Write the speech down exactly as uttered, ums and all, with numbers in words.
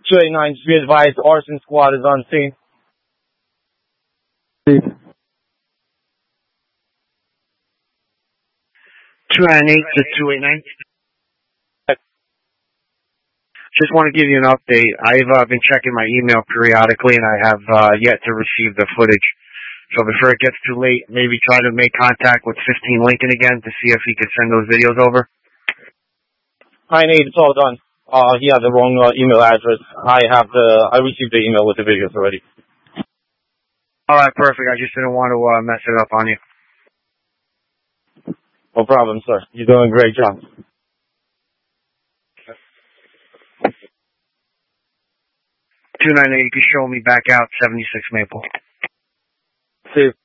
two eight nine, just be advised, arson squad is on scene. two nine eight to two eight nine. Just want to give you an update. I've uh, been checking my email periodically, and I have uh, yet to receive the footage. So before it gets too late, maybe try to make contact with fifteen Lincoln again to see if he could send those videos over. nine eight, it's all done. Uh, he had the wrong uh, email address. I have the, I received the email with the videos already. All right, perfect. I just didn't want to uh, mess it up on you. No problem, sir. You're doing a great job. two nine eight, you can show me back out, seventy-six Maple. See you.